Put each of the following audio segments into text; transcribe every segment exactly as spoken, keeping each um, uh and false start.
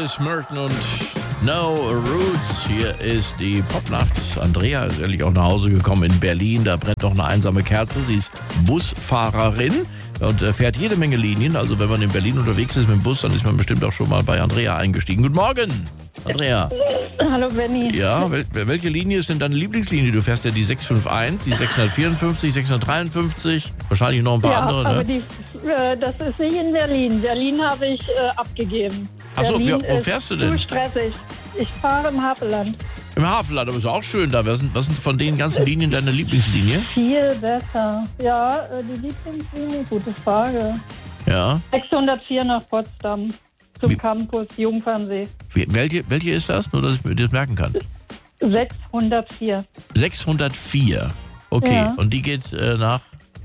Chris Merton und No Roots. Hier ist die Popnacht. Andrea ist ehrlich auch nach Hause gekommen in Berlin. Da brennt noch eine einsame Kerze. Sie ist Busfahrerin und fährt jede Menge Linien. Also wenn man in Berlin unterwegs ist mit dem Bus, dann ist man bestimmt auch schon mal bei Andrea eingestiegen. Guten Morgen, Andrea. Hallo Benni. Ja, wel welche Linie ist denn deine Lieblingslinie? Du fährst ja die sechs fünf eins, die sechshundertvierundfünfzig, sechshundertdreiundfünfzig, wahrscheinlich noch ein paar ja, andere, ne? aber die, äh, das ist nicht in Berlin. Berlin habe ich äh, abgegeben. Achso, Berlin wo fährst du denn? Zu stressig. Ich fahre im Havelland. Im Hafenland, aber ist auch schön da. Was sind, was sind von den ganzen Linien deine Lieblingslinie? Viel besser. Ja, äh, die Lieblingslinie, gute Frage. Ja. sechshundertvier nach Potsdam zum Wie? Campus Jungfernsee. Wie, welche, welche ist das? Nur, dass ich mir das merken kann. sechshundertvier. sechshundertvier. Okay, Ja. und die geht äh, nach,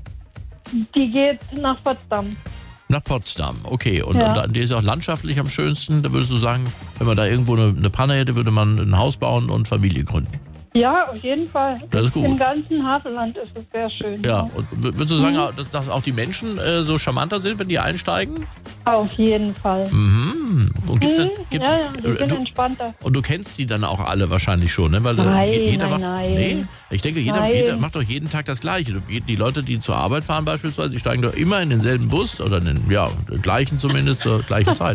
Die geht nach Potsdam. nach Potsdam. Okay, und, Ja. und da- die ist auch landschaftlich am schönsten. Da würdest du sagen, wenn man da irgendwo eine, eine Panne hätte, würde man ein Haus bauen und Familie gründen. Ja, auf jeden Fall. Das ist gut. Im ganzen Havelland ist es sehr schön. Ja, und w- würdest du sagen, dass, dass auch die Menschen äh, so charmanter sind, wenn die einsteigen? Auf jeden Fall. Mhm. Und gibt's, Mhm. gibt's, Ja, ja, die äh, sind du, entspannter. und du kennst die dann auch alle wahrscheinlich schon, ne? Weil äh, Nein, je- jeder nein, macht, nein. Nee, ich denke, jeder, Nein. jeder macht doch jeden Tag das Gleiche. Die die Leute, die zur Arbeit fahren beispielsweise, die steigen doch immer in denselben Bus oder in den, ja, den gleichen zumindest zur gleichen Zeit.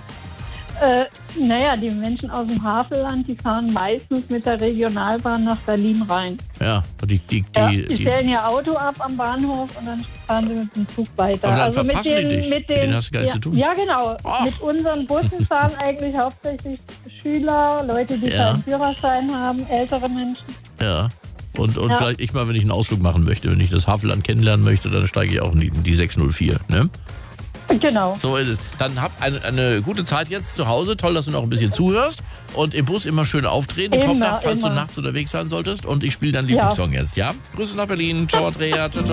Äh, naja, die Menschen aus dem Havelland, die fahren meistens mit der Regionalbahn nach Berlin rein. Ja, und die, die, die, Ja, die die, stellen ihr Auto ab am Bahnhof und dann fahren sie mit dem Zug weiter. Aber dann also mit verpassen den, die dich. mit Mit den, denen hast du gar nichts ja, zu tun. Ja, genau. Ach. Mit unseren Bussen fahren eigentlich hauptsächlich Schüler, Leute, die Ja. keinen Führerschein haben, ältere Menschen. ja. Und, und Ja. vielleicht ich mal, wenn ich einen Ausflug machen möchte, wenn ich das Havelland kennenlernen möchte, dann steige ich auch in die, in die sechshundertvier. Ne? Genau. So ist es. Dann habt eine, eine gute Zeit jetzt zu Hause. Toll, dass du noch ein bisschen zuhörst. Und im Bus immer schön auftreten. Immer, Popnacht, falls immer. du nachts unterwegs sein solltest. Und ich spiele deinen Ja. Lieblingssong jetzt, ja? Grüße nach Berlin. Ciao, Andrea. Ciao, ciao.